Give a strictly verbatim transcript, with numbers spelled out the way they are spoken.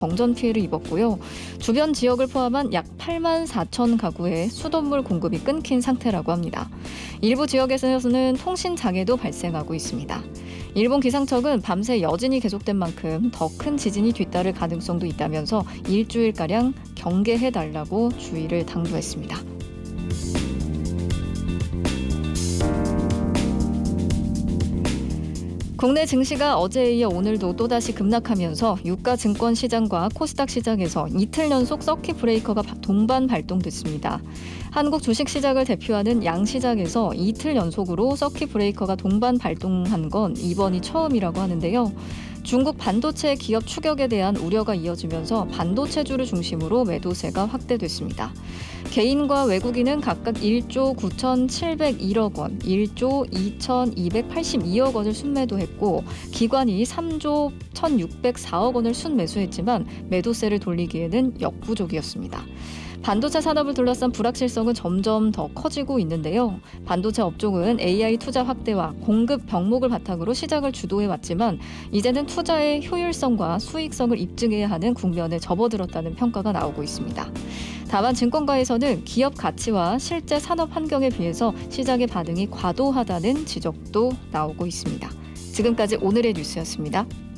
정전 피해를 입었고요. 주변 지역을 포함한 약 팔만 사천 가구의 수돗물 공급이 끊긴 상태라고 합니다. 일부 지역에서는 통신 장애도 발생하고 있습니다. 일본 기상청은 밤새 여진이 계속된 만큼 더 큰 지진이 뒤따를 가능성도 있다면서 일주일가량 경계해달라고 주의를 당부했습니다. 국내 증시가 어제에 이어 오늘도 또다시 급락하면서 유가 증권 시장과 코스닥 시장에서 이틀 연속 서킷 브레이커가 동반 발동됐습니다. 한국 주식시장을 대표하는 양시장에서 이틀 연속으로 서킷 브레이커가 동반 발동한 건 이번이 처음이라고 하는데요. 중국 반도체 기업 추격에 대한 우려가 이어지면서 반도체주를 중심으로 매도세가 확대됐습니다. 개인과 외국인은 각각 일조 구천칠백일억 원, 일조 이천이백팔십이억 원을 순매도했고 기관이 삼조 천육백사억 원을 순매수했지만 매도세를 돌리기에는 역부족이었습니다. 반도체 산업을 둘러싼 불확실성은 점점 더 커지고 있는데요. 반도체 업종은 에이아이 투자 확대와 공급 병목을 바탕으로 시장을 주도해왔지만 이제는 투자의 효율성과 수익성을 입증해야 하는 국면에 접어들었다는 평가가 나오고 있습니다. 다만 증권가에서는 기업 가치와 실제 산업 환경에 비해서 시장의 반응이 과도하다는 지적도 나오고 있습니다. 지금까지 오늘의 뉴스였습니다.